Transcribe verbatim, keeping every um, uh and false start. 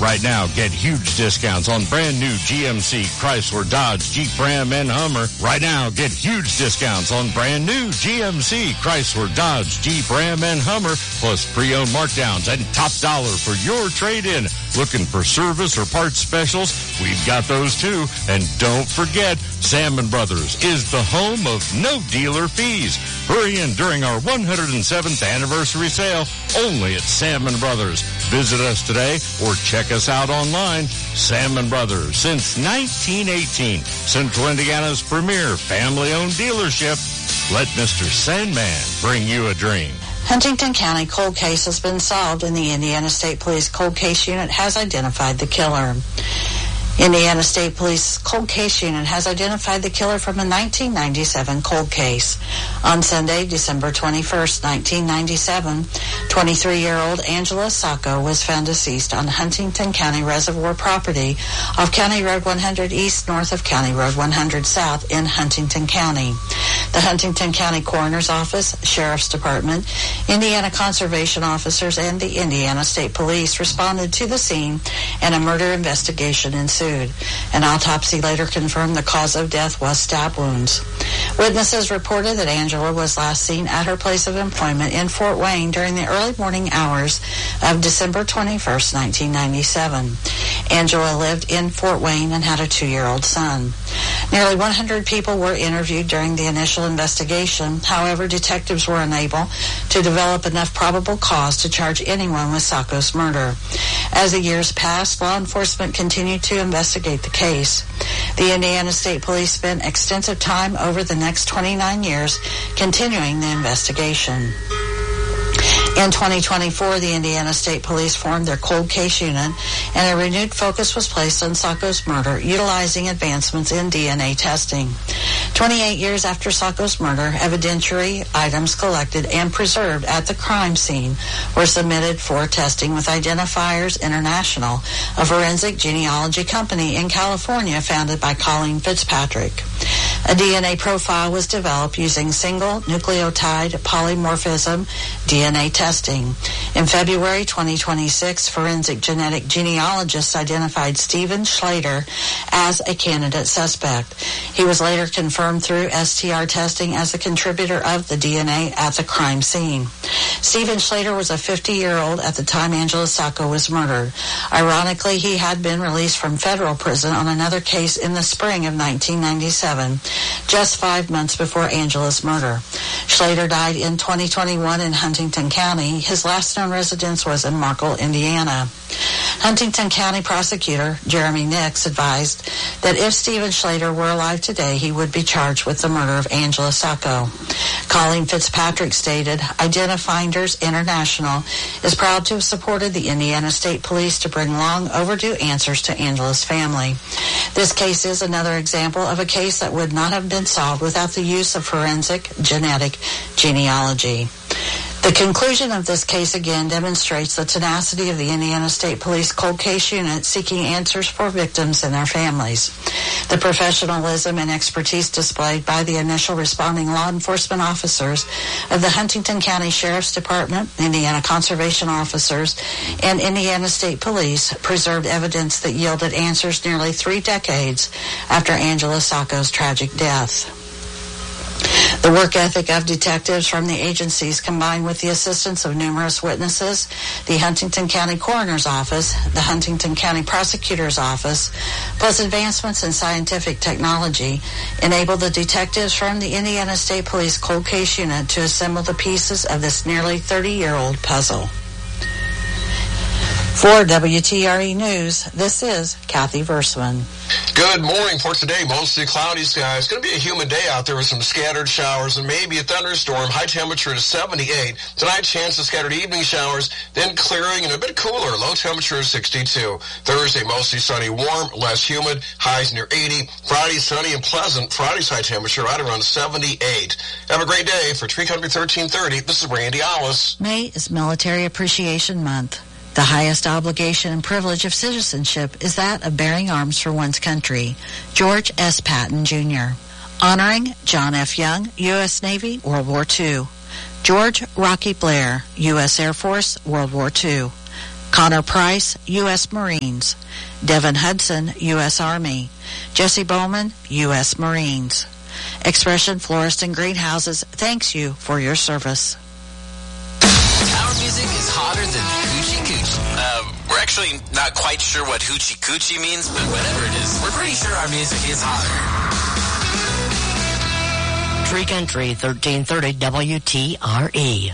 Right now, get huge discounts on brand new G M C, Chrysler, Dodge, Jeep, Ram, and Hummer. Right now, get huge discounts on brand new G M C, Chrysler, Dodge, Jeep, Ram, and Hummer, plus pre-owned markdowns and top dollar for your trade-in. Looking for service or parts specials? We've got those too. And don't forget, Salmon Brothers is the home of no dealer fees. Hurry in during our one hundred seventh anniversary sale only at Salmon Brothers. Visit us today or check us out online. Salmon Brothers, since nineteen eighteen, Central Indiana's premier family-owned dealership. Let Mister Sandman bring you a dream. Huntington County cold case has been solved, and the Indiana State Police Cold Case Unit has identified the killer. Indiana State Police Cold Case Unit has identified the killer from a nineteen ninety-seven cold case. On Sunday, December twenty-first, nineteen ninety-seven, twenty-three-year-old Angela Sacco was found deceased on Huntington County Reservoir property off County Road one hundred East north of County Road one hundred South in Huntington County. The Huntington County Coroner's Office, Sheriff's Department, Indiana Conservation Officers, and the Indiana State Police responded to the scene, and a murder investigation ensued. An autopsy later confirmed the cause of death was stab wounds. Witnesses reported that Angela was last seen at her place of employment in Fort Wayne during the early morning hours of December twenty-first, nineteen ninety-seven. Angela lived in Fort Wayne and had a two-year-old son. Nearly one hundred people were interviewed during the initial investigation. However, detectives were unable to develop enough probable cause to charge anyone with Sacco's murder. As the years passed, law enforcement continued to investigate the case. The Indiana State Police spent extensive time over the next twenty-nine years continuing the investigation. In twenty twenty-four, the Indiana State Police formed their cold case unit, and a renewed focus was placed on Sacco's murder, utilizing advancements in D N A testing. twenty-eight years after Sacco's murder, evidentiary items collected and preserved at the crime scene were submitted for testing with Identifiers International, a forensic genealogy company in California founded by Colleen Fitzpatrick. A D N A profile was developed using single nucleotide polymorphism D N A testing. In February twenty twenty-six, forensic genetic genealogists identified Stephen Schlater as a candidate suspect. He was later confirmed through S T R testing as a contributor of the D N A at the crime scene. Stephen Schlater was a fifty-year-old at the time Angela Sacco was murdered. Ironically, he had been released from federal prison on another case in the spring of nineteen ninety-seven, just five months before Angela's murder. Schlater died in twenty twenty-one in Huntington County. His last known residence was in Markle, Indiana. Huntington County prosecutor Jeremy Nix advised that if Stephen Schlater were alive today, he would be charged with the murder of Angela Sacco. Colleen Fitzpatrick stated, Identifinders International is proud to have supported the Indiana State Police to bring long overdue answers to Angela's family. This case is another example of a case that would not have been solved without the use of forensic genetic genealogy. The conclusion of this case again demonstrates the tenacity of the Indiana State Police Cold Case Unit seeking answers for victims and their families. The professionalism and expertise displayed by the initial responding law enforcement officers of the Huntington County Sheriff's Department, Indiana Conservation Officers, and Indiana State Police preserved evidence that yielded answers nearly three decades after Angela Sacco's tragic death. The work ethic of detectives from the agencies, combined with the assistance of numerous witnesses, the Huntington County Coroner's Office, the Huntington County Prosecutor's Office, plus advancements in scientific technology, enabled the detectives from the Indiana State Police Cold Case Unit to assemble the pieces of this nearly thirty-year-old puzzle. For W T R E News, this is Kathy Versman. Good morning. For today, mostly cloudy skies. It's going to be a humid day out there with some scattered showers and maybe a thunderstorm. High temperature is seventy-eight. Tonight, chance of scattered evening showers, then clearing and a bit cooler. Low temperature is sixty-two. Thursday, mostly sunny, warm, less humid. Highs near eighty. Friday, sunny and pleasant. Friday's high temperature right around seventy-eight. Have a great day. For Tree Country thirteen thirty, this is Randy Alice. May is Military Appreciation Month. The highest obligation and privilege of citizenship is that of bearing arms for one's country. George S. Patton, Junior Honoring John F. Young, U S Navy, World War Two. George Rocky Blair, U S Air Force, World War Two. Connor Price, U S Marines. Devin Hudson, U S Army. Jesse Bowman, U S Marines. Expression Florist and Greenhouses thanks you for your service. Our music is hotter than Hoochie Coochie. Uh, we're actually not quite sure what Hoochie Coochie means, but whatever it is, we're pretty sure our music is hotter. Tree Country, thirteen thirty W T R E.